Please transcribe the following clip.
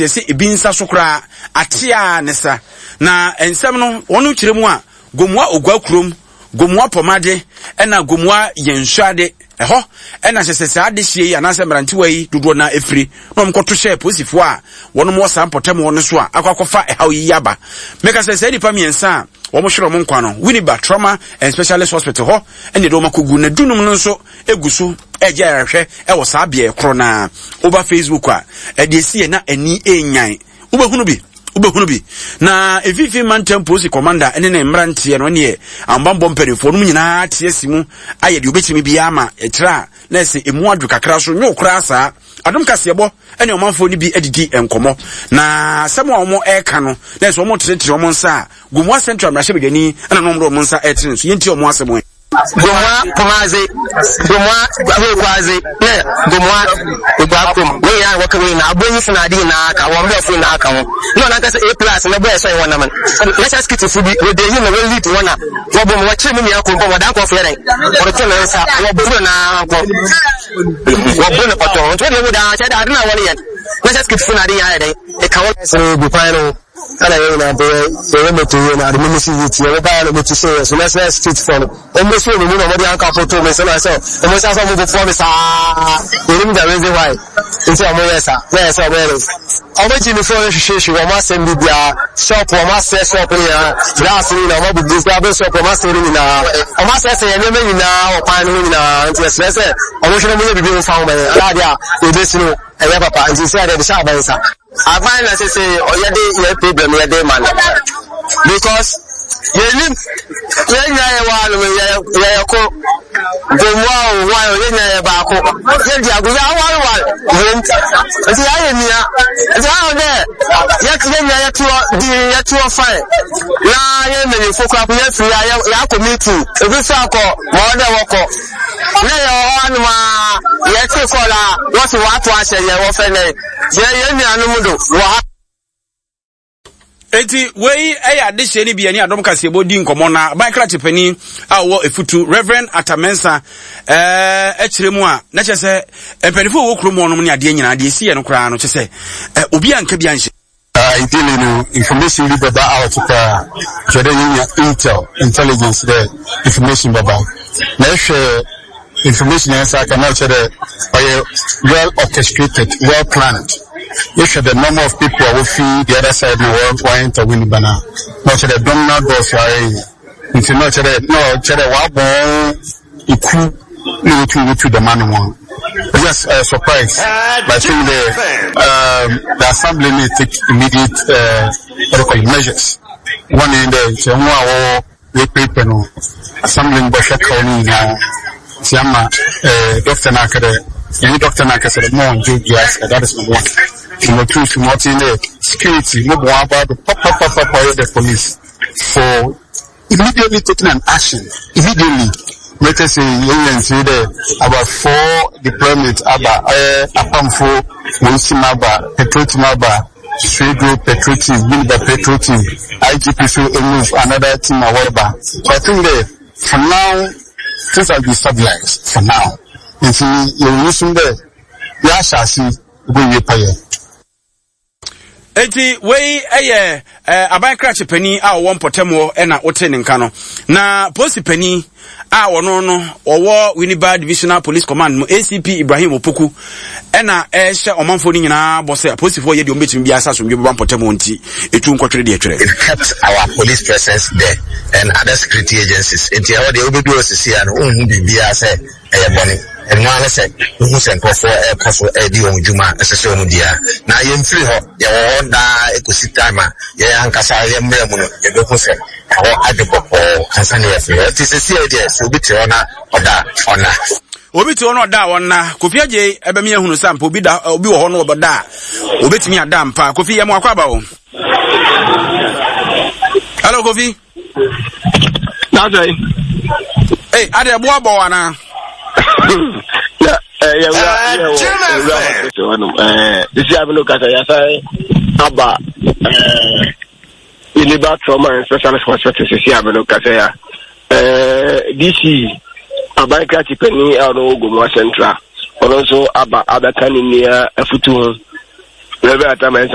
yesi ebinsa sokra atia nesa na ensem no wonu kiremu a gomwa ogwakurom gomwa pomade ena gomwa yensuade eho ena sesese ade hie ya na semranti wai dodo na efri no mkoto share posifo a wono mo sampotem wono so a akwakofa ehaw yi yaba meka sese dipa miensa wo mo hwero mo nkwa no Winneba Trauma and Specialist Hospital ho ene do makogu na dunum no nso egusu eje ahwe e wo sa bia ekro na over Facebook a de sie na ani enyan ubehunu bi na evivi mantem posi commander ene na mrantie no ne ambambo mperefo no nyina tiesimu aye de obetimi bia ama etra na se emu adu kakra so nyo kra sa adom kasebo ene omanfo ni bi edidi enkomo na samo omo eka no na se omo tire omo nsa gomwa central mrahye bedani ana no omo nsa etire so yenti omo asemo gomwa pomaze gomwa gwaze ne gomwa ogbakom we ya wakawe na abonyi funadi na aka wo mbe fu na aka ho no na kase A+ na boy so e wona man let's ask it for we dey you no lead wona wo bom wa chiri mu ya ko bo dan ko fere wo to na sa wo bu na ko wo bu na pato to dey da cha da na woni yan let's ask it funadi ya dey e ka wo so bu final ala yana be meto yana administration yiti ya ba na meto so let's street for almost so mu na mo dey anka photo me say na so almost so mu for me sa erim da reason why nti amo yesa yes o be omo ji ni for sheshe o ma send bia shop o ma say shop ya glass ni na mo bu bia shop o ma say ni na o ma say ya me ni na o pan ni na nti say omo shino mo ye bi fa o me ala dia e dey sino e ya papa nti say dey sha ban sa Avine na say oyede ye problem ye dey man because yelim yenya ye wa no ye ko gomwa wa yenya ye ba ko ye di agu ya wa nti ya ni ya nti ha de yenya ye to fine na ye me fokura ko ye fi ya committee ebi so akọ mo de woko na ye o anuma ye ti ko la wo fi wa to ase ye wo fe ne ye ni anu mudo wa eti wei eya de hye ni bia ni adom kasebo di nkomo na bankra chepani a wo efutu Reverend Atamensa ekiremu a na chese empanifo wo kromo no ne ade nyina ade sie no kra no chese obi anka bia nhye ideally no information be baba out to intelligence the information baba na share information answer can not well orchestrated, well planned. You should the number of people who feed the other side of the world want to Winneba. Not the domino doors are into not to the manual. Yes, surprise. But I think the assembly may take immediate measures. One in the paper no assembling Bosha County now. Siama Dr. Nakade, any Dr. Nakade, more on Julius, that is number one. Number two, security, move about the pop the police for immediately taking an action. Immediately, let us say, about 4 deployments, Apamfo, Monsimaba, Petrotimaba, Swego Petro team, Winneba Petro team, IGP so move another team or whatever. So I think that for now, things will be stabilized for now. Until you're using the Yashasi, we pay. Eti wei abankra chepani a wo mpotemo na woten nka no na police pani a wono no owo Winneba Divisional Police Command mo ACP Ibrahim Opoku na ehye omanfo ni nyina bose police fo ye de ombetimi bia asaso mbi bo mpotemo nti etu nkotwere de etwere. It kept our police presence there and other security agencies. Enti how they obedu osisi an ohun bibia say boni and now say who send for di onjuma esese omudia na ye mfiri ho ye wo da ekosi time ye ankasa ye mremu no ye be say awo adebopo ansane ye firi it is a serious so biti ona oda ona obi ti ono da wonna Kofi Agyei ebe me ehunu sample obi wo ho no oboda obetimi ada mpa Kofi ye mo akwaba wo. Hello Kofi. Najai. Hey, ade bo abo wana. This is having look at Abba Winneba Trauma and Specialist Hospital. This is having look at DC Abankra Chepani Gomwa Central. Also Abba Abatani near a Futu. Reverend Atamensa.